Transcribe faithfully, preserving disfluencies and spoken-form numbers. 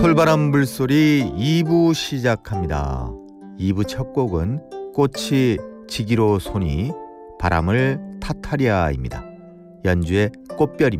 솔바람 불소리 이 부 시작합니다. 이 부 첫 곡은 꽃이 지기로 소니 바람을 타타랴입니다. 연주의 꽃별입니다.